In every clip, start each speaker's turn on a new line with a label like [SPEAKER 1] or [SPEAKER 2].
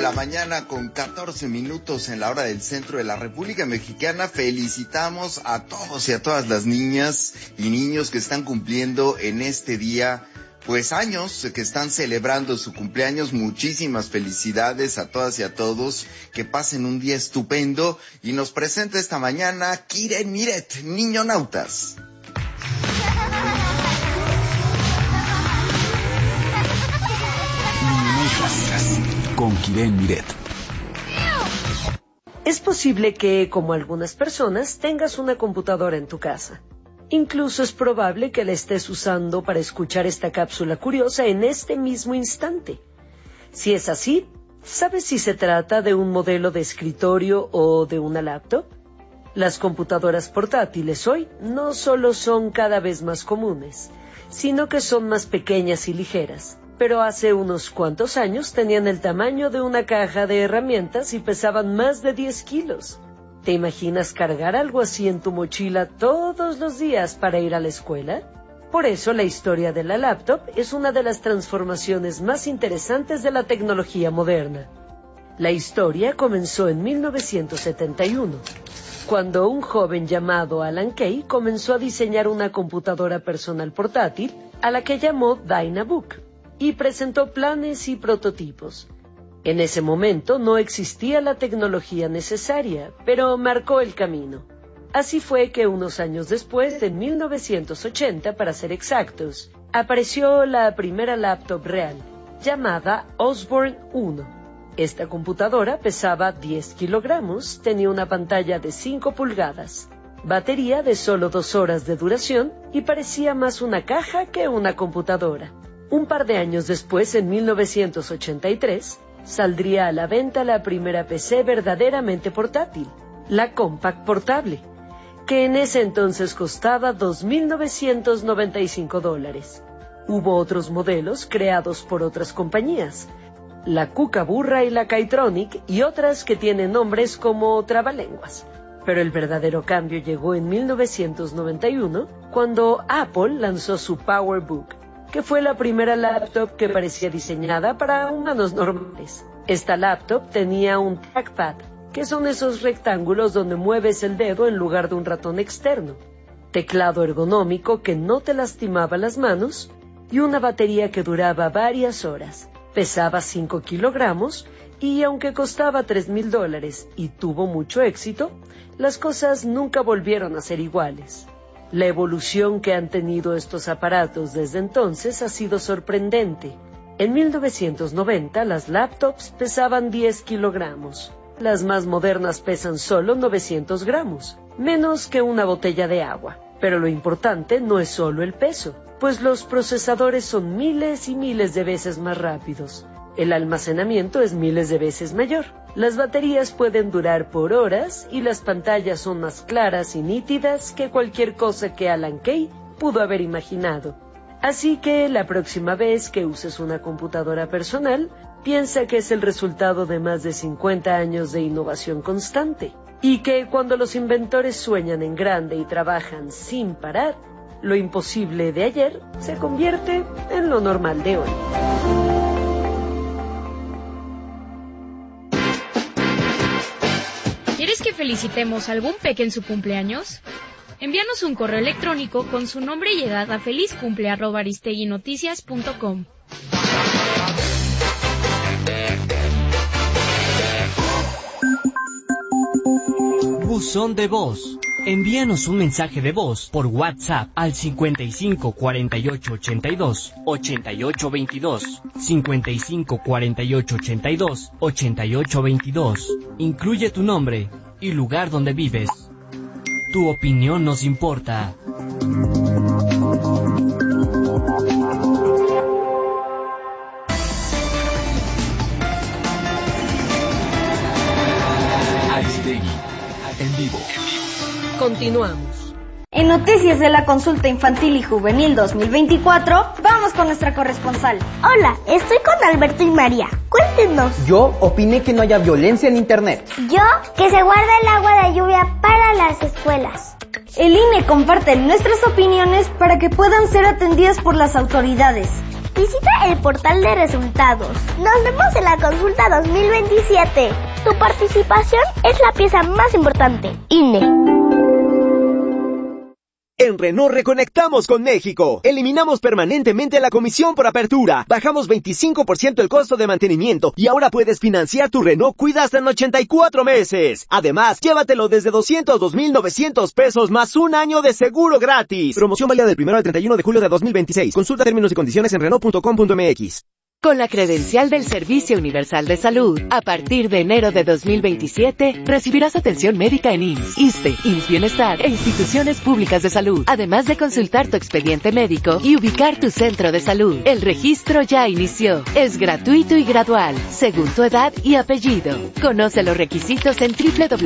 [SPEAKER 1] la mañana con 14 minutos en la hora del centro de la República Mexicana. Felicitamos a todos y a todas las niñas y niños que están cumpliendo en este día, pues años, que están celebrando su cumpleaños. Muchísimas felicidades a todas y a todos, que pasen un día estupendo. Y nos presenta esta mañana Kiren Miret, Niñonautas.
[SPEAKER 2] Con Kiren Miret.
[SPEAKER 3] Es posible que, como algunas personas, tengas una computadora en tu casa. Incluso es probable que la estés usando para escuchar esta cápsula curiosa en este mismo instante. Si es así, ¿sabes si se trata de un modelo de escritorio o de una laptop? Las computadoras portátiles hoy no solo son cada vez más comunes, sino que son más pequeñas y ligeras. Pero hace unos cuantos años tenían el tamaño de una caja de herramientas y pesaban más de 10 kilos. ¿Te imaginas cargar algo así en tu mochila todos los días para ir a la escuela? Por eso la historia de la laptop es una de las transformaciones más interesantes de la tecnología moderna. La historia comenzó en 1971, cuando un joven llamado Alan Kay comenzó a diseñar una computadora personal portátil a la que llamó Dynabook, y presentó planes y prototipos. En ese momento no existía la tecnología necesaria, pero marcó el camino. Así fue que unos años después, en 1980 para ser exactos, apareció la primera laptop real, llamada Osborne 1. Esta computadora pesaba 10 kilogramos, tenía una pantalla de 5 pulgadas, batería de solo 2 horas de duración y parecía más una caja que una computadora. Un par de años después, en 1983, saldría a la venta la primera PC verdaderamente portátil, la Compaq Portable, que en ese entonces costaba $2,995. Hubo otros modelos creados por otras compañías, la Kookaburra y la Kaytronic, y otras que tienen nombres como trabalenguas. Pero el verdadero cambio llegó en 1991, cuando Apple lanzó su PowerBook, que fue la primera laptop que parecía diseñada para humanos normales. Esta laptop tenía un trackpad, que son esos rectángulos donde mueves el dedo en lugar de un ratón externo, teclado ergonómico que no te lastimaba las manos y una batería que duraba varias horas. Pesaba 5 kilogramos y aunque costaba $3,000 y tuvo mucho éxito, las cosas nunca volvieron a ser iguales. La evolución que han tenido estos aparatos desde entonces ha sido sorprendente. En 1990 las laptops pesaban 10 kilogramos. Las más modernas pesan solo 900 gramos, menos que una botella de agua. Pero lo importante no es solo el peso, pues los procesadores son miles y miles de veces más rápidos. El almacenamiento es miles de veces mayor. Las baterías pueden durar por horas y las pantallas son más claras y nítidas que cualquier cosa que Alan Kay pudo haber imaginado. Así que la próxima vez que uses una computadora personal, piensa que es el resultado de más de 50 años de innovación constante y que cuando los inventores sueñan en grande y trabajan sin parar, lo imposible de ayer se convierte en lo normal de hoy.
[SPEAKER 4] ¿Quieres que felicitemos a algún peque en su cumpleaños? Envíanos un correo electrónico con su nombre y edad a felizcumple@aristeguinoticias.com.
[SPEAKER 5] Buzón de voz. Envíanos un mensaje de voz por WhatsApp al 55 48 82 88 22, 55 48 82 88 22. Incluye tu nombre y lugar donde vives. Tu opinión nos importa.
[SPEAKER 2] Aristegui, en vivo.
[SPEAKER 3] Continuamos.
[SPEAKER 6] En Noticias de la Consulta Infantil y Juvenil 2024, vamos con nuestra corresponsal.
[SPEAKER 7] Hola, estoy con Alberto y María. Cuéntenos.
[SPEAKER 8] Yo opiné que no haya violencia en Internet.
[SPEAKER 7] Yo, que se guarde el agua de lluvia para las escuelas.
[SPEAKER 6] El INE comparte nuestras opiniones para que puedan ser atendidas por las autoridades.
[SPEAKER 7] Visita el portal de resultados. Nos vemos en la consulta 2027. Tu participación es la pieza más importante. INE.
[SPEAKER 9] En Renault reconectamos con México. Eliminamos permanentemente la comisión por apertura. Bajamos 25% el costo de mantenimiento y ahora puedes financiar tu Renault Kwid hasta en 84 meses. Además, llévatelo desde 202,900 pesos más un año de seguro gratis. Promoción válida del 1 al 31 de julio de 2026. Consulta términos y condiciones en Renault.com.mx.
[SPEAKER 10] Con la credencial del Servicio Universal de Salud, a partir de enero de 2027, recibirás atención médica en IMSS, ISSSTE, IMSS Bienestar e instituciones públicas de salud, además de consultar tu expediente médico y ubicar tu centro de salud. El registro ya inició. Es gratuito y gradual, según tu edad y apellido. Conoce los requisitos en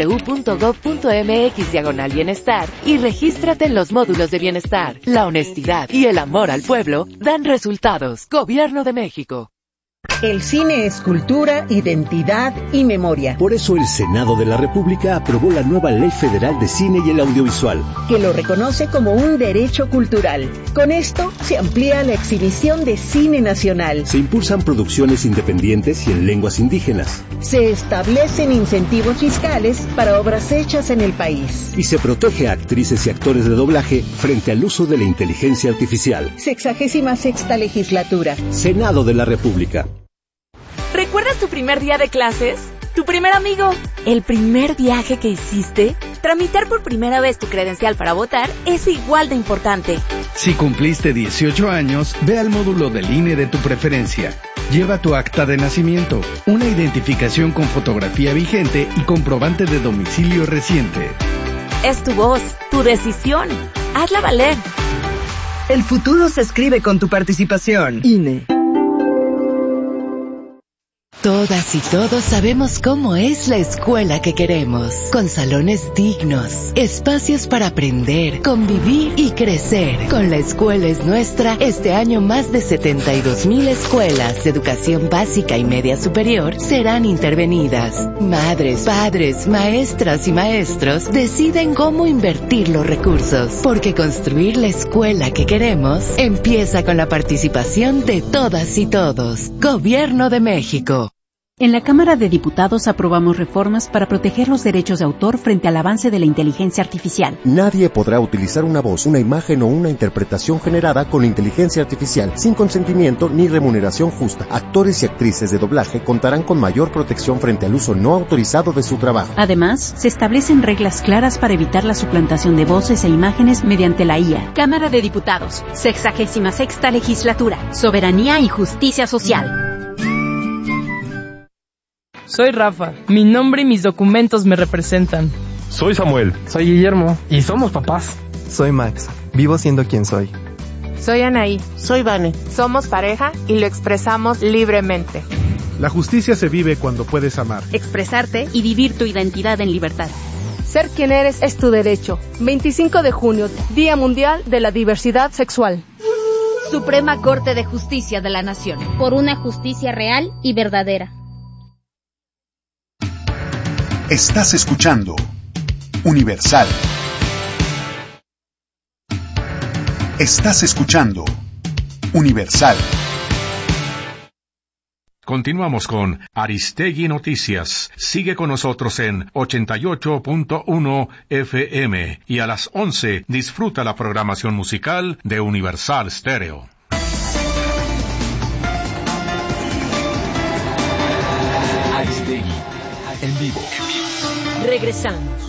[SPEAKER 10] www.gov.mx/bienestar y regístrate en los módulos de bienestar. La honestidad y el amor al pueblo dan resultados. Gobierno de México.
[SPEAKER 11] El cine es cultura, identidad y memoria.
[SPEAKER 12] Por eso el Senado de la República aprobó la nueva Ley Federal de Cine y el Audiovisual,
[SPEAKER 11] que lo reconoce como un derecho cultural. Con esto se amplía la exhibición de cine nacional.
[SPEAKER 12] Se impulsan producciones independientes y en lenguas indígenas.
[SPEAKER 11] Se establecen incentivos fiscales para obras hechas en el país.
[SPEAKER 12] Y se protege a actrices y actores de doblaje frente al uso de la inteligencia artificial.
[SPEAKER 11] 66ª legislatura.
[SPEAKER 12] Senado de la República.
[SPEAKER 13] ¿Recuerdas tu primer día de clases? ¿Tu primer amigo? ¿El primer viaje que hiciste? Tramitar por primera vez tu credencial para votar es igual de importante.
[SPEAKER 14] Si cumpliste 18 años, ve al módulo del INE de tu preferencia. Lleva tu acta de nacimiento, una identificación con fotografía vigente y comprobante de domicilio reciente.
[SPEAKER 13] Es tu voz, tu decisión. Hazla valer.
[SPEAKER 15] El futuro se escribe con tu participación. INE.
[SPEAKER 10] Todas y todos sabemos cómo es la escuela que queremos, con salones dignos, espacios para aprender, convivir y crecer. Con La Escuela es Nuestra, este año más de 72,000 escuelas de educación básica y media superior serán intervenidas. Madres, padres, maestras y maestros deciden cómo invertir los recursos, porque construir la escuela que queremos empieza con la participación de todas y todos. Gobierno de México.
[SPEAKER 16] En la Cámara de Diputados aprobamos reformas para proteger los derechos de autor frente al avance de la inteligencia artificial.
[SPEAKER 17] Nadie podrá utilizar una voz, una imagen o una interpretación generada con inteligencia artificial sin consentimiento ni remuneración justa. Actores y actrices de doblaje contarán con mayor protección frente al uso no autorizado de su trabajo.
[SPEAKER 16] Además, se establecen reglas claras para evitar la suplantación de voces e imágenes mediante la IA.
[SPEAKER 18] Cámara de Diputados, 66ª legislatura, Soberanía y Justicia Social.
[SPEAKER 19] Soy Rafa, mi nombre y mis documentos me representan.
[SPEAKER 20] Soy Samuel.
[SPEAKER 21] Soy Guillermo, y somos papás.
[SPEAKER 22] Soy Max, vivo siendo quien soy.
[SPEAKER 23] Soy Anaí.
[SPEAKER 24] Soy Vane.
[SPEAKER 23] Somos pareja y lo expresamos libremente.
[SPEAKER 20] La justicia se vive cuando puedes amar,
[SPEAKER 18] expresarte y vivir tu identidad en libertad.
[SPEAKER 25] Ser quien eres es tu derecho. 25 de junio, Día Mundial de la Diversidad Sexual.
[SPEAKER 26] Suprema Corte de Justicia de la Nación.
[SPEAKER 27] Por una justicia real y verdadera.
[SPEAKER 28] Estás escuchando Universal. Estás escuchando Universal.
[SPEAKER 29] Continuamos con Aristegui Noticias. Sigue con nosotros en 88.1 FM y a las 11 disfruta la programación musical de Universal Stereo.
[SPEAKER 2] Aristegui en vivo.
[SPEAKER 3] Regresamos.